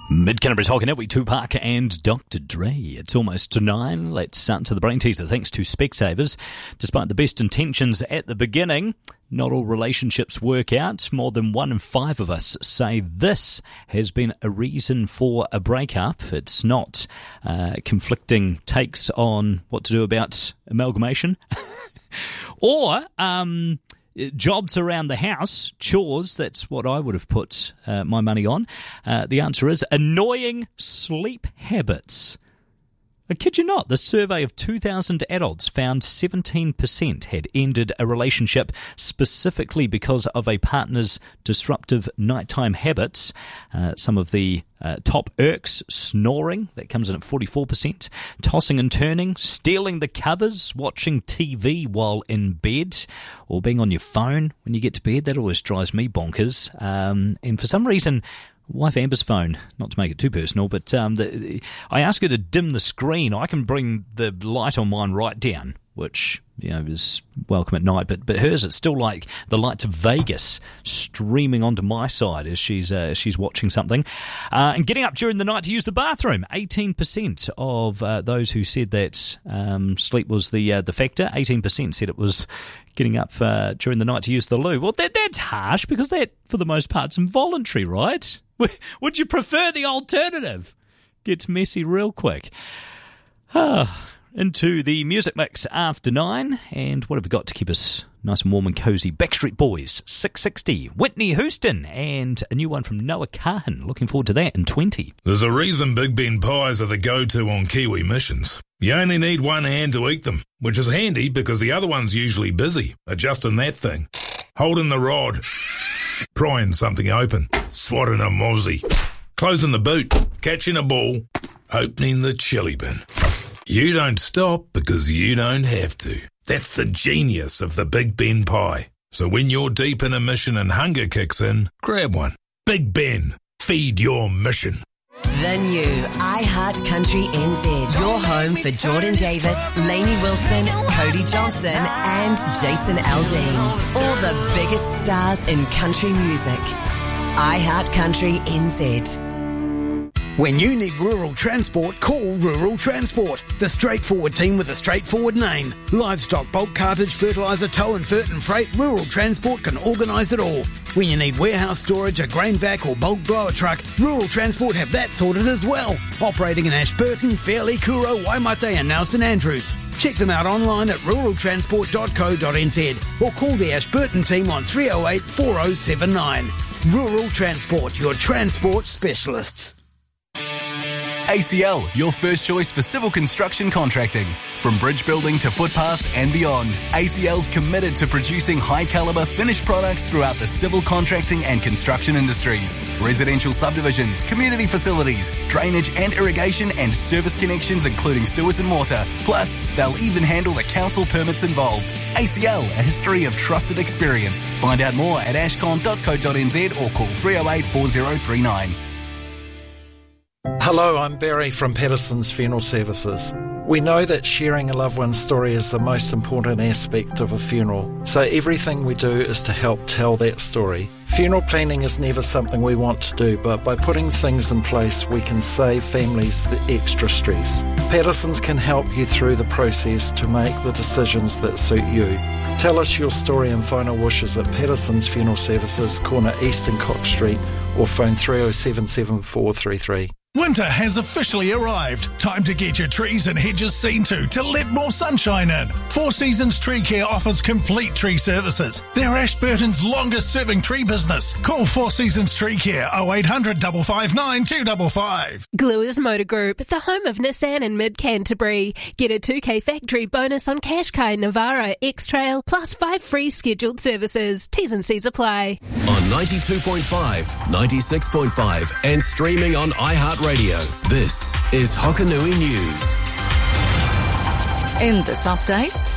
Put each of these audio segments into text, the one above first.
Mid-Canterbury's Hockey Network, Tupac and Dr. Dre. It's almost to 9. Let's start to the brain teaser. Thanks to Specsavers. Despite the best intentions at the beginning, not all relationships work out. More than 1 in 5 of us say this has been a reason for a breakup. It's not conflicting takes on what to do about amalgamation or jobs around the house, chores. That's what I would have put my money on. The answer is annoying sleep habits. I kid you not, the survey of 2,000 adults found 17% had ended a relationship specifically because of a partner's disruptive nighttime habits. Some of the top irks: snoring, that comes in at 44%, tossing and turning, stealing the covers, watching TV while in bed, or being on your phone when you get to bed. That always drives me bonkers. And for some reason, wife Amber's phone, not to make it too personal, but I ask her to dim the screen. I can bring the light on mine right down, which, you know, is welcome at night. But hers, it's still like the lights of Vegas streaming onto my side as she's watching something. And getting up during the night to use the bathroom. 18% of those who said that sleep was the factor, 18% said it was getting up during the night to use the loo. Well, that's harsh, because that, for the most part, is involuntary, right? Would you prefer the alternative? Gets messy real quick. Into the music mix after 9, and what have we got to keep us nice and warm and cosy? Backstreet Boys, 660, Whitney Houston, and a new one from Noah Kahan. Looking forward to that in 20. There's a reason Big Ben pies are the go-to on Kiwi missions. You only need one hand to eat them, which is handy because the other one's usually busy adjusting that thing, holding the rod, prying something open, swatting a mozzie, closing the boot, catching a ball, opening the chili bin. You don't stop because you don't have to. That's the genius of the Big Ben pie. So when you're deep in a mission and hunger kicks in, grab one. Big Ben, feed your mission. The new iHeart Country NZ. Your home for Jordan Davis, Lainey Wilson, Cody Johnson and Jason Aldean. All the biggest stars in country music. iHeart Country NZ. When you need rural transport, call Rural Transport. The straightforward team with a straightforward name. Livestock, bulk cartage, fertiliser, tow and fert and freight, Rural Transport can organise it all. When you need warehouse storage, a grain vac or bulk blower truck, Rural Transport have that sorted as well. Operating in Ashburton, Fairleigh, Kuro, Waimate and now St Andrews. Check them out online at ruraltransport.co.nz or call the Ashburton team on 308 4079. Rural Transport, your transport specialists. ACL, your first choice for civil construction contracting. From bridge building to footpaths and beyond, ACL's committed to producing high-caliber finished products throughout the civil contracting and construction industries. Residential subdivisions, community facilities, drainage and irrigation and service connections including sewers and water. Plus, they'll even handle the council permits involved. ACL, a history of trusted experience. Find out more at ashcon.co.nz or call 308 4039. Hello, I'm Barry from Patterson's Funeral Services. We know that sharing a loved one's story is the most important aspect of a funeral, so everything we do is to help tell that story. Funeral planning is never something we want to do, but by putting things in place, we can save families the extra stress. Patterson's can help you through the process to make the decisions that suit you. Tell us your story and final wishes at Patterson's Funeral Services, corner East and Cox Street, or phone 307 7433. Winter has officially arrived. Time to get your trees and hedges seen to let more sunshine in. Four Seasons Tree Care offers complete tree services. They're Ashburton's longest serving tree business. Call Four Seasons Tree Care 0800 559 255. Gluers Motor Group, the home of Nissan in Mid-Canterbury. Get a 2K factory bonus on Qashqai, Navara, X-Trail, plus 5 free scheduled services. T's and C's apply. On 92.5, 96.5 and streaming on iHeartRadio. This is Hokanui News. In this update,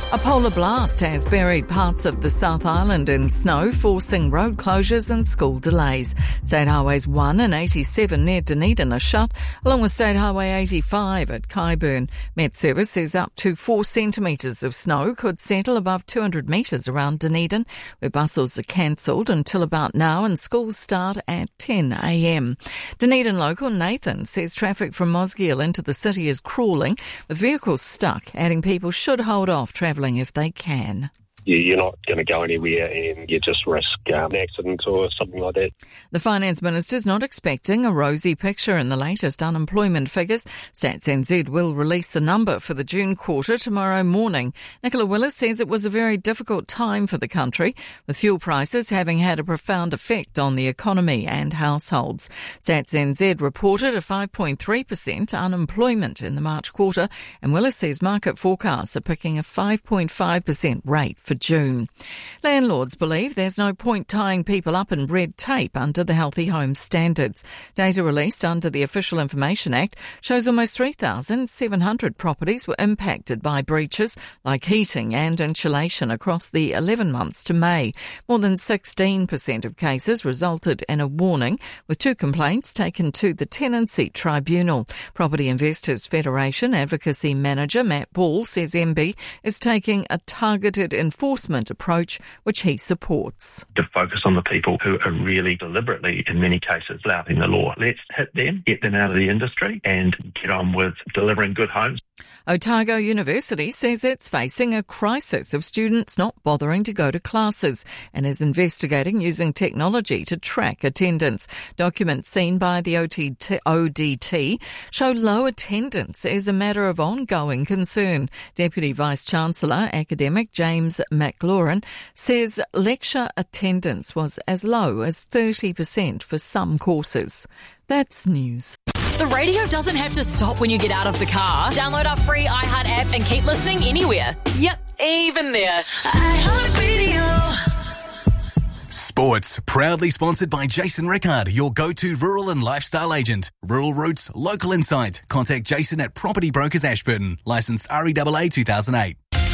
A polar blast has buried parts of the South Island in snow, forcing road closures and school delays. State Highways 1 and 87 near Dunedin are shut, along with State Highway 85 at Kyburn. Met Service says up to 4 centimetres of snow could settle above 200 metres around Dunedin, where buses are cancelled until about now and schools start at 10 a.m. Dunedin local Nathan says traffic from Mosgiel into the city is crawling, with vehicles stuck, adding people should hold off travelling if they can. You're not going to go anywhere and you just risk an accident or something like that. The Finance Minister's not expecting a rosy picture in the latest unemployment figures. Stats NZ will release the number for the June quarter tomorrow morning. Nicola Willis says it was a very difficult time for the country, with fuel prices having had a profound effect on the economy and households. Stats NZ reported a 5.3% unemployment in the March quarter, and Willis says market forecasts are picking a 5.5% rate for June. Landlords believe there's no point tying people up in red tape under the Healthy Homes Standards. Data released under the Official Information Act shows almost 3,700 properties were impacted by breaches like heating and insulation across the 11 months to May. More than 16% of cases resulted in a warning, with 2 complaints taken to the Tenancy Tribunal. Property Investors Federation Advocacy Manager Matt Ball says MB is taking a targeted enforcement approach, which he supports. To focus on the people who are really deliberately, in many cases, flouting the law. Let's hit them, get them out of the industry and get on with delivering good homes. Otago University says it's facing a crisis of students not bothering to go to classes and is investigating using technology to track attendance. Documents seen by the ODT show low attendance is a matter of ongoing concern. Deputy Vice-Chancellor Academic James McLaurin says lecture attendance was as low as 30% for some courses. That's news. The radio doesn't have to stop when you get out of the car. Download our free iHeart app and keep listening anywhere. Yep, even there. iHeart Radio. Sports, proudly sponsored by Jason Rickard, your go-to rural and lifestyle agent. Rural Roots, local insight. Contact Jason at Property Brokers Ashburton. Licensed REAA 2008.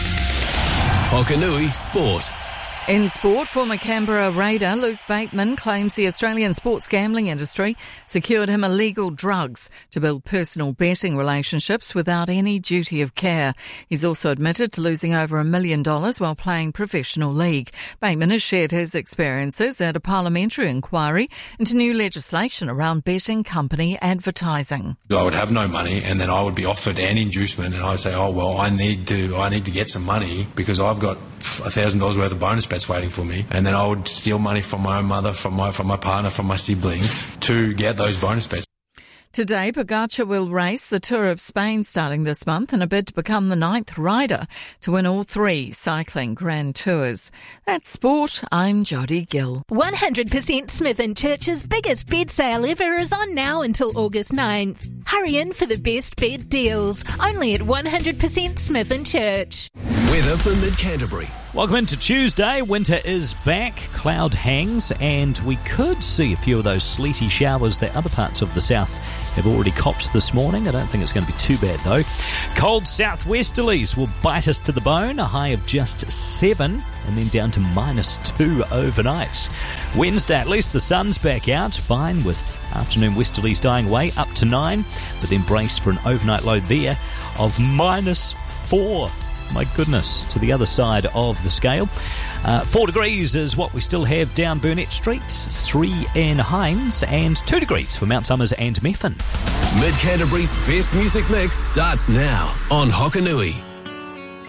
Hokanui Sport. In sport, former Canberra Raider Luke Bateman claims the Australian sports gambling industry secured him illegal drugs to build personal betting relationships without any duty of care. He's also admitted to losing over $1 million while playing professional league. Bateman has shared his experiences at a parliamentary inquiry into new legislation around betting company advertising. I would have no money and then I would be offered an inducement and I'd say, oh, well, I need to get some money because I've got $1,000 worth of bonus bets waiting for me, and then I would steal money from my own mother, from my partner, from my siblings to get those bonus bets. Today, Pogacar will race the Tour of Spain starting this month in a bid to become the 9th rider to win all 3 cycling Grand Tours. That's sport. I'm Jodie Gill. 100% Smith & Church's biggest bed sale ever is on now until August 9th. Hurry in for the best bed deals, only at 100% Smith & Church. Weather for Mid-Canterbury. Welcome into Tuesday. Winter is back, cloud hangs, and we could see a few of those sleety showers that other parts of the south have already copped this morning. I don't think it's going to be too bad though. Cold southwesterlies will bite us to the bone, a high of just 7, and then down to -2 overnight. Wednesday, at least the sun's back out, fine, with afternoon westerlies dying away up to 9, but then brace for an overnight low there of -4. My goodness, to the other side of the scale. 4 degrees is what we still have down Burnett Street, 3 in Hines, and 2 degrees for Mount Somers and Methven. Mid-Canterbury's best music mix starts now on Hokanui.